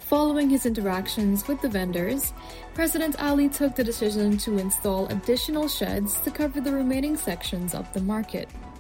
Following his interactions with the vendors, President Ali took the decision to install additional sheds to cover the remaining sections of the market.